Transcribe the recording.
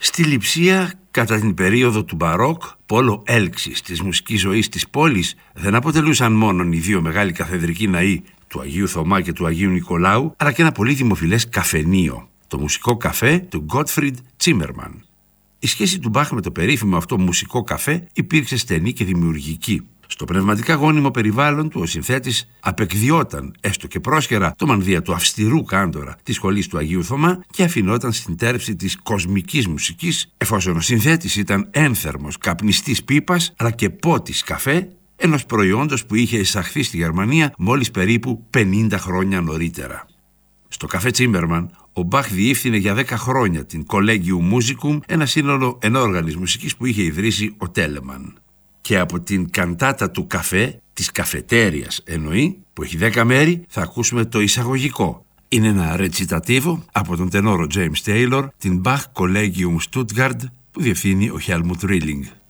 Στη Λειψία, κατά την περίοδο του Μπαρόκ, πόλο έλξης της μουσικής ζωής της πόλης, δεν αποτελούσαν μόνον οι δύο μεγάλοι καθεδρικοί ναοί του Αγίου Θωμά και του Αγίου Νικολάου, αλλά και ένα πολύ δημοφιλές καφενείο, το μουσικό καφέ του Γκότφριντ Τσίμερμαν. Η σχέση του Μπαχ με το περίφημο αυτό μουσικό καφέ υπήρξε στενή και δημιουργική. Στο πνευματικά γόνιμο περιβάλλον του, ο συνθέτης απεκδιόταν, έστω και πρόσχερα, το μανδύα του αυστηρού κάντορα της σχολής του Αγίου Θωμά και αφινόταν στην τέρψη της κοσμικής μουσικής, εφόσον ο συνθέτης ήταν ένθερμος καπνιστής πίπας αλλά και πότης καφέ, ενός προϊόντος που είχε εισαχθεί στη Γερμανία μόλις περίπου 50 χρόνια νωρίτερα. Στο καφέ Τσίμερμαν, ο Μπαχ διεύθυνε για 10 χρόνια την Collegium Musicum, ένα σύνολο ενόργανης μουσικής που είχε ιδρύσει ο Τέλεμαν. Και από την καντάτα του καφέ, της καφετέριας εννοεί, που έχει 10 μέρη, θα ακούσουμε το εισαγωγικό. Είναι ένα ρετσιτατίβο από τον τενόρο James Taylor, την Bach Collegium Stuttgart, που διευθύνει ο Helmut Rilling.